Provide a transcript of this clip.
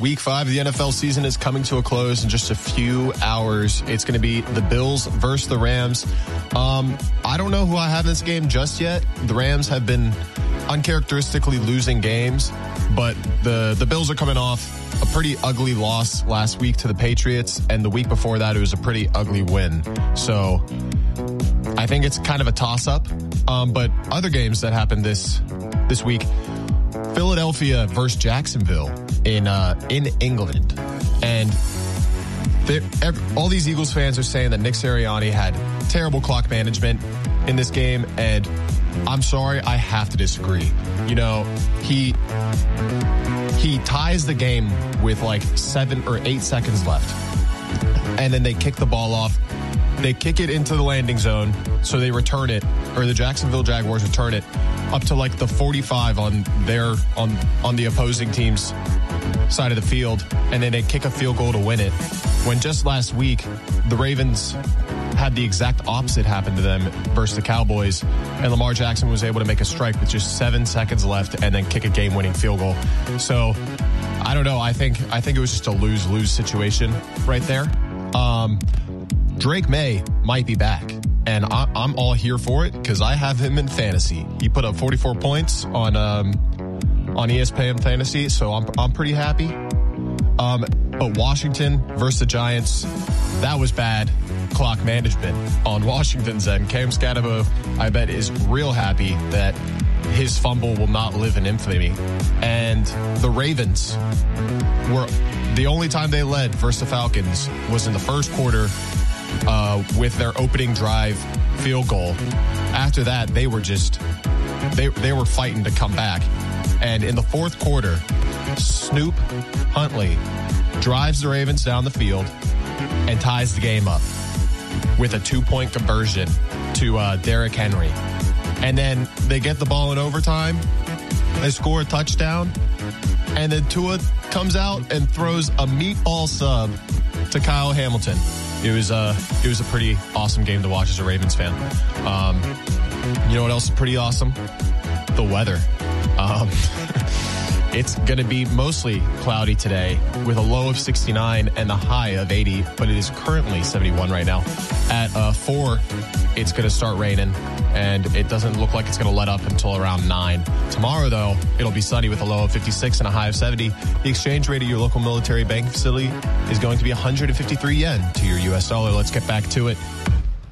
Week 5 of the NFL season is coming to a close in just a few hours. It's going to be the Bills versus the Rams. I don't know who I have in this game just yet. The Rams have been uncharacteristically losing games, but the Bills are coming off a pretty ugly loss last week to the Patriots, and the week before that it was a pretty ugly win. So I think it's kind of a toss-up. But other games that happened this week, Philadelphia versus Jacksonville in England, and all these Eagles fans are saying that Nick Sirianni had terrible clock management in this game, and I'm sorry, I have to disagree. You know, he ties the game with like 7 or 8 seconds left, and then they kick the ball off. They kick it into the landing zone, so they return it, or the Jacksonville Jaguars return it up to like the 45 on the opposing team's side of the field, and then they kick a field goal to win it. When just last week, the Ravens had the exact opposite happen to them versus the Cowboys, and Lamar Jackson was able to make a strike with just 7 seconds left and then kick a game-winning field goal. So, I don't know. I think it was just a lose-lose situation right there. Drake May might be back, and I'm all here for it because I have him in fantasy. He put up 44 points on ESPN Fantasy, so I'm pretty happy. But Washington versus the Giants, that was bad clock management on Washington's end. Cam Scatterbo, I bet, is real happy that his fumble will not live in infamy. And the Ravens were the only time they led versus the Falcons was in the first quarter with their opening drive field goal. After that, they were fighting to come back. And in the fourth quarter, Snoop Huntley drives the Ravens down the field and ties the game up with a 2-point conversion to Derrick Henry. And then they get the ball in overtime. They score a touchdown. And then Tua comes out and throws a meatball sub to Kyle Hamilton. It was a pretty awesome game to watch as a Ravens fan. You know what else is pretty awesome? The weather. It's going to be mostly cloudy today with a low of 69 and a high of 80, but it is currently 71 right now. At 4, it's going to start raining, and it doesn't look like it's going to let up until around 9. Tomorrow, though, it'll be sunny with a low of 56 and a high of 70. The exchange rate at your local military bank facility is going to be 153 yen to your U.S. dollar. Let's get back to it.